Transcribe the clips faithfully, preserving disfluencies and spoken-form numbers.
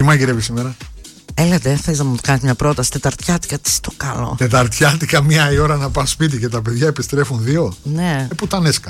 μαγειρεύει σήμερα? Έλατε, θες να μου κάνει μια πρόταση? Τεταρτιάτικα, τι στο καλό. Τεταρτιάτικα, μία η ώρα να πας σπίτι και τα παιδιά επιστρέφουν δύο. Ναι. Ε, πουτανέσκα.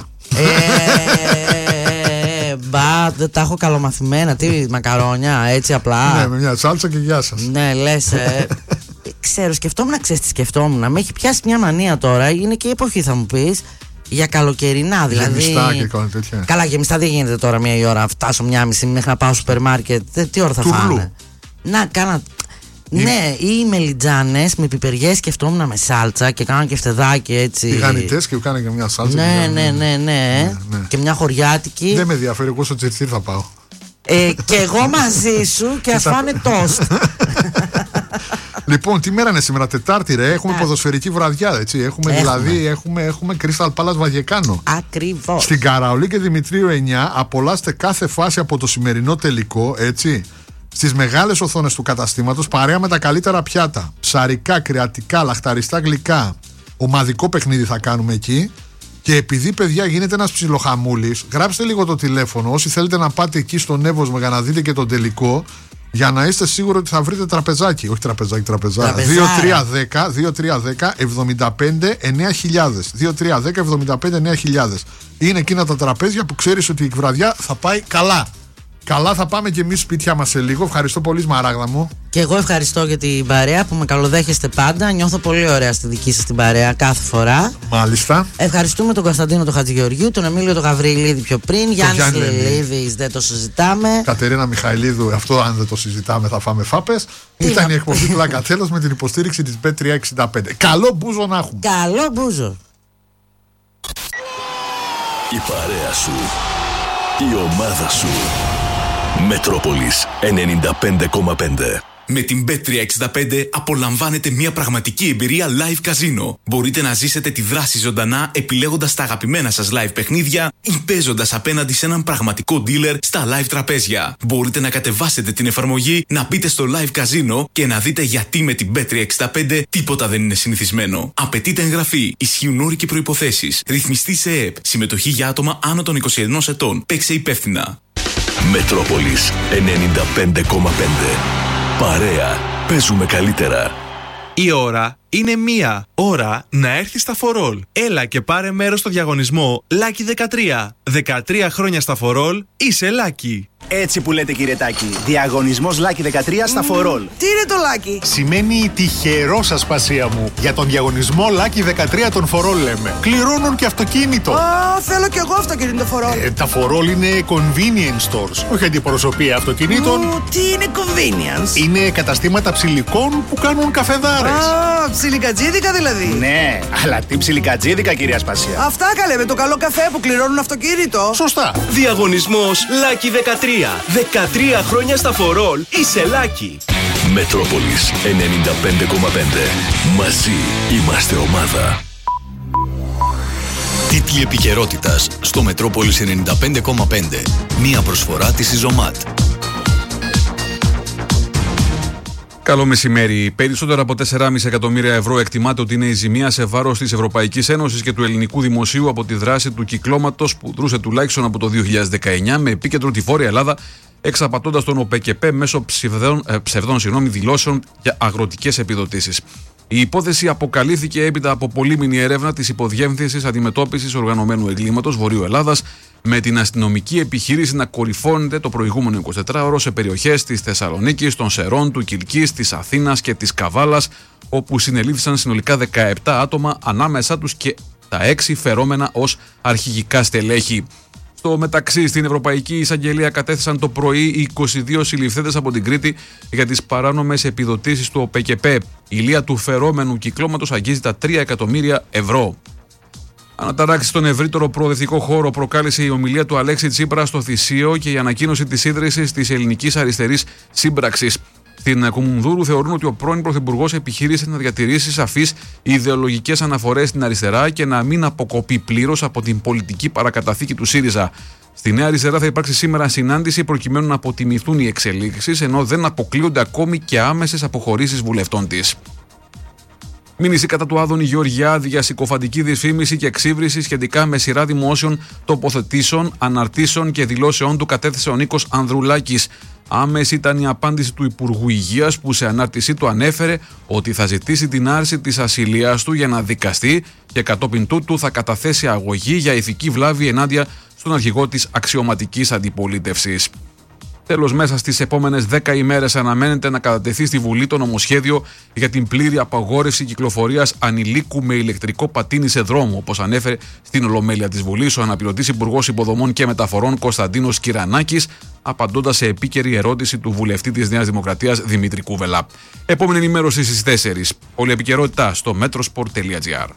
Ε, μπα, δεν τα έχω καλομαθημένα. Τι, μακαρόνια, έτσι απλά. Ναι, με μια σάλτσα και γεια σας. Ναι, λες. Ε, ξέρω, σκεφτόμουν, ξέρεις τι σκεφτόμουν. Με έχει πιάσει μια μανία τώρα. Είναι και η εποχή, θα μου πεις. Για καλοκαιρινά, δηλαδή. Γεμιστά και κάνω τέτοια. Καλά, γεμιστά δεν γίνεται τώρα μία η ώρα. Φτάσω μία μισή μέχρι να πάω στο σούπερ μάρκετ. Τι ώρα θα Τουρλού. φάνε? Να, κάνα. Η... Ναι, ή μελιτζάνες με πιπεριές, σκεφτόμουν με σάλτσα και κάνα και φτεδάκι έτσι. Τηγανιτές και κάνα και μια σάλτσα. Ναι, ναι, ναι, ναι, ναι, ναι. Και μια χωριάτικη. Δεν με ενδιαφέρει, εγώ στο τσιρτσίρ θα πάω. Ε, και εγώ μαζί σου και ας φάνε τόστ. Λοιπόν, τι μέρα είναι σήμερα? Τετάρτη, ρε. Έχουμε ποδοσφαιρική βραδιά, έτσι. Έχουμε, έχουμε. δηλαδή, έχουμε, έχουμε Crystal Palace Βαγεκάνο. Ακριβώς. Στην Καραολί και Δημητρίου εννιά, απολαύστε κάθε φάση από το σημερινό τελικό, έτσι. Στις μεγάλες οθόνες του καταστήματος, παρέα με τα καλύτερα πιάτα. Ψαρικά, κρεατικά, λαχταριστά γλυκά. Ομαδικό παιχνίδι θα κάνουμε εκεί. Και επειδή, παιδιά, γίνεται ένας ψιλοχαμούλης, γράψτε λίγο το τηλέφωνο. Όσοι θέλετε να πάτε εκεί στον Εύωσμο για να δείτε και τον τελικό, για να είστε σίγουροι ότι θα βρείτε τραπεζάκι. Όχι τραπεζάκι, τραπεζάκι. δύο τρία ένα μηδέν δύο τρία ένα μηδέν εβδομήντα πέντε εννιά χιλιάδες. δύο τρία ένα μηδέν εβδομήντα πέντε εννιά χιλιάδες. Είναι εκείνα τα τραπέζια που ξέρεις ότι η βραδιά θα πάει καλά. Καλά, θα πάμε και εμείς σπίτια μας σε λίγο. Ευχαριστώ πολύ, Σμαράγδα μου. Και εγώ ευχαριστώ για την παρέα που με καλοδέχεστε πάντα. Νιώθω πολύ ωραία στη δική σας την παρέα κάθε φορά. Μάλιστα. Ευχαριστούμε τον Κωνσταντίνο τον Χατζηγεωργίου, τον Εμίλιο τον Γαβριλίδη πιο πριν. Γιάννης Λελίδης, δεν το συζητάμε. Κατερίνα Μιχαηλίδου, αυτό αν δεν το συζητάμε θα φάμε φάπες. Ήταν να... η εκπομπή του Λακατέλος με την υποστήριξη της μπετ τριακόσια εξήντα πέντε. Καλό μπούζο να έχουμε. Καλό μπούζο. Η παρέα σου, η ομάδα σου. Μετρόπολης ενενήντα πέντε κόμμα πέντε. Με την μπετ τριακόσια εξήντα πέντε απολαμβάνετε μια πραγματική εμπειρία live καζίνο. Μπορείτε να ζήσετε τη δράση ζωντανά επιλέγοντας τα αγαπημένα σας live παιχνίδια ή παίζοντας απέναντι σε έναν πραγματικό dealer στα live τραπέζια. Μπορείτε να κατεβάσετε την εφαρμογή, να μπείτε στο live καζίνο και να δείτε γιατί με την μπετ τριακόσια εξήντα πέντε τίποτα δεν είναι συνηθισμένο. Απαιτείται εγγραφή, ισχύουν όροι και προϋποθέσεις. Ρυθμιστή σε ΕΕΠ. Συμμετοχή για άτομα άνω των είκοσι ενός ετών. Παίξε υπεύθυνα. Μετρόπολης ενενήντα πέντε κόμμα πέντε. Παρέα. Παίζουμε καλύτερα. Η ώρα είναι μία. Ώρα να έρθει στα φορόλ. Έλα και πάρε μέρος στο διαγωνισμό Lucky δεκατρία. δεκατρία χρόνια στα φορόλ, είσαι Lucky. Έτσι που λέτε, κύριε Τάκη. Διαγωνισμός Lucky δεκατρία στα φορόλ. Τι είναι το Lucky? Σημαίνει τυχερό σας, πασία μου. Για τον διαγωνισμό Lucky δεκατρία των φορόλ λέμε. Κληρώνουν και αυτοκίνητο. Α, θέλω κι εγώ αυτοκίνητο φορόλ. Ε, τα φορόλ είναι convenience stores. Όχι αντιπροσωπεία αυτοκινήτων. Ου, τι είναι convenience? Είναι καταστήματα ψηλικών που κάνουν καφεδάρες. Α, ψιλικατζίδικα δηλαδή. Ναι, αλλά τι ψιλικατζίδικα, κυρία Σπασία. Αυτά καλέ, με το καλό καφέ που κληρώνουν αυτοκίνητο. Σωστά. Διαγωνισμός Lucky δεκατρία. δεκατρία χρόνια στα φορόλ, είσαι Lucky. Μετρόπολης ενενήντα πέντε κόμμα πέντε. Μαζί είμαστε ομάδα. Τίτλοι επικαιρότητας στο Μετρόπολης ενενήντα πέντε κόμμα πέντε. Μία προσφορά της Ιζωμάτ. Καλό μεσημέρι. Περισσότερα από τέσσερα κόμμα πέντε εκατομμύρια ευρώ εκτιμάται ότι είναι η ζημία σε βάρος της Ευρωπαϊκής Ένωσης και του ελληνικού δημοσίου από τη δράση του κυκλώματος που δρούσε τουλάχιστον από το δύο χιλιάδες δεκαεννιά με επίκεντρο τη Βόρεια Ελλάδα, εξαπατώντας τον ΟΠΕΚΕΠΕ μέσω ψευδών, ε, ψευδών συγγνώμη, δηλώσεων για αγροτικές επιδοτήσεις. Η υπόθεση αποκαλύφθηκε έπειτα από πολύμηνη έρευνα της Υποδιεύθυνσης Αντιμετώπισης Οργανωμένου Εγκλήματος Βορείου Ελλάδας, με την αστυνομική επιχείρηση να κορυφώνεται το προηγούμενο εικοσιτετράωρο σε περιοχές της Θεσσαλονίκης, των Σερών, του Κιλκής, της Αθήνας και της Καβάλας, όπου συνελήφθησαν συνολικά δεκαεπτά άτομα, ανάμεσά τους και τα έξι φερόμενα ως αρχηγικά στελέχη. Στο μεταξύ, στην Ευρωπαϊκή Εισαγγελία κατέθεσαν το πρωί είκοσι δύο συλληφθέντες από την Κρήτη για τις παράνομες επιδοτήσεις του ΟΠΕΚΕΠΕ. Η ηλία του φερόμενου κυκλώματος αγγίζει τα τρία εκατομμύρια ευρώ. Αναταράξει στον ευρύτερο προοδευτικό χώρο προκάλεσε η ομιλία του Αλέξη Τσίπρα στο Θησίο και η ανακοίνωση της ίδρυσης της Ελληνικής Αριστερής Σύμπραξης. Στην Κουμουνδούρου θεωρούν ότι ο πρώην Πρωθυπουργός επιχείρησε να διατηρήσει σαφείς ιδεολογικές αναφορές στην αριστερά και να μην αποκοπεί πλήρως από την πολιτική παρακαταθήκη του ΣΥΡΙΖΑ. Στη Νέα Αριστερά θα υπάρξει σήμερα συνάντηση προκειμένου να αποτιμηθούν οι εξελίξεις, ενώ δεν αποκλείονται ακόμη και άμεσες αποχωρήσεις βουλευτών της. Μήνυση κατά του Άδωνη Γεωργιάδη για συκοφαντική δυσφήμιση και εξύβριση σχετικά με σειρά δημόσιων τοποθετήσεων, αναρτήσεων και δηλώσεών του κατέθεσε ο Νίκος Ανδρουλάκης. Άμεση ήταν η απάντηση του Υπουργού Υγείας, που σε ανάρτησή του ανέφερε ότι θα ζητήσει την άρση της ασυλίας του για να δικαστεί και κατόπιν τούτου θα καταθέσει αγωγή για ηθική βλάβη ενάντια στον αρχηγό της αξιωματικής αντιπολίτευσης. Τέλος, μέσα στις επόμενες δέκα ημέρες αναμένεται να κατατεθεί στη Βουλή το νομοσχέδιο για την πλήρη απαγόρευση κυκλοφορίας ανηλίκου με ηλεκτρικό πατίνι σε δρόμο, όπως ανέφερε στην Ολομέλεια της Βουλής ο αναπληρωτής Υπουργός Υποδομών και Μεταφορών Κωνσταντίνος Κυρανάκης, απαντώντας σε επίκαιρη ερώτηση του βουλευτή της Νέας Δημοκρατίας Δημήτρη Κούβελα. Επόμενη ενημέρωση στις τέσσερις. Όλη επικαιρότητα στο metrosport τελεία gr.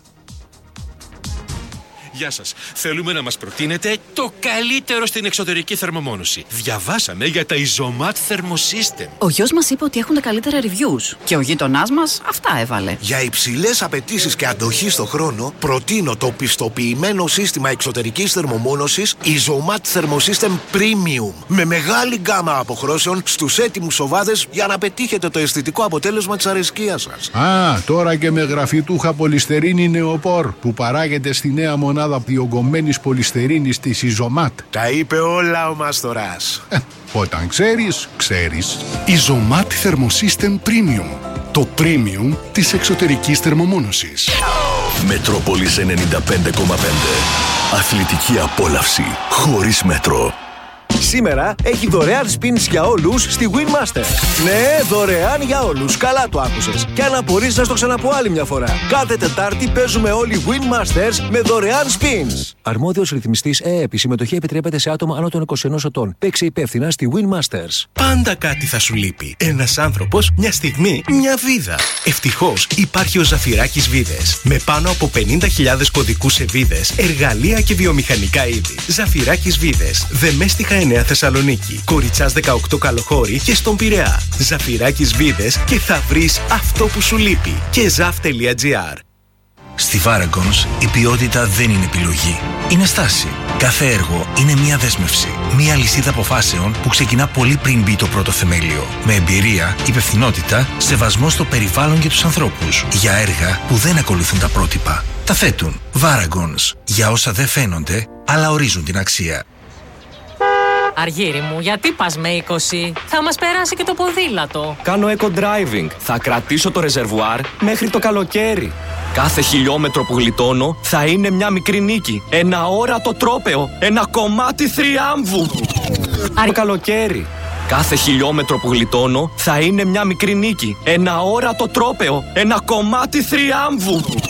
Γεια σας. Θέλουμε να μας προτείνετε το καλύτερο στην εξωτερική θερμομόνωση. Διαβάσαμε για τα Isomat Thermosystem. Ο γιος μας είπε ότι έχουν τα καλύτερα reviews και ο γείτονάς μας αυτά έβαλε. Για υψηλές απαιτήσεις και αντοχή στο χρόνο, προτείνω το πιστοποιημένο σύστημα εξωτερικής θερμομόνωσης Isomat Thermosystem Premium. Με μεγάλη γκάμα αποχρώσεων στους έτοιμους οβάδες για να πετύχετε το αισθητικό αποτέλεσμα της αρεσκίας σας. Α, τώρα και με γραφιτούχα πολυστερίνη νεοπόρ που παράγεται στη νέα μονάδα διογκωμένης πολυστερίνης της Isomat. Τα είπε όλα ο Μάστορας. Ε, όταν ξέρεις, ξέρεις. Isomat Thermosystem Premium. Το premium της εξωτερικής θερμομόνωσης. Μετρόπολης ενενήντα πέντε κόμμα πέντε. Αθλητική απόλαυση χωρίς μέτρο. Σήμερα έχει δωρεάν spins για όλους στη Winmaster. Ναι, δωρεάν για όλους. Καλά το άκουσες. Και αν απορείς να στο ξαναπώ άλλη μια φορά. Κάθε Τετάρτη παίζουμε όλοι Winmasters με δωρεάν spins. Αρμόδιος ρυθμιστής ΕΕΠ. Η συμμετοχή επιτρέπεται σε άτομα άνω των είκοσι ενός ετών. Παίξε υπεύθυνα στη Winmasters. Πάντα κάτι θα σου λείπει. Ένας άνθρωπος, μια στιγμή, μια βίδα. Ευτυχώς υπάρχει ο Ζαφυράκης Βίδες. Με πάνω από πενήντα χιλιάδες κωδικούς σε βίδες, εργαλεία και βιομηχανικά είδη. Ζαφυράκης Βίδες. Δεμέστιχα εννέα Θεσσαλονίκη, Κοριτσάς δεκαοκτώ Καλοχώρη και στον Πειραιά. Ζαφυράκης Βίδες και θα βρεις αυτό που σου λείπει. Και ζαφ τελεία τζι άρ. Στη Varagons η ποιότητα δεν είναι επιλογή. Είναι στάση. Κάθε έργο είναι μια δέσμευση. Μια λυσίδα αποφάσεων που ξεκινά πολύ πριν μπει το πρώτο θεμέλιο. Με εμπειρία, υπευθυνότητα, σεβασμό στο περιβάλλον και τους ανθρώπους. Για έργα που δεν ακολουθούν τα πρότυπα. Τα θέτουν. Varagons. Για όσα δεν φαίνονται, αλλά ορίζουν την αξία. Αργύρι μου, γιατί πας με είκοσι? Θα μας περάσει και το ποδήλατο. Κάνω eco-driving. Θα κρατήσω το ρεζερβουάρ μέχρι το καλοκαίρι. Κάθε χιλιόμετρο που γλιτώνω θα είναι μια μικρή νίκη. Ένα όρατο τρόπαιο. Ένα κομμάτι θριάμβου. Το καλοκαίρι. Κάθε χιλιόμετρο που γλιτώνω θα είναι μια μικρή νίκη. Ένα όρατο τρόπαιο. Ένα κομμάτι θριάμβου.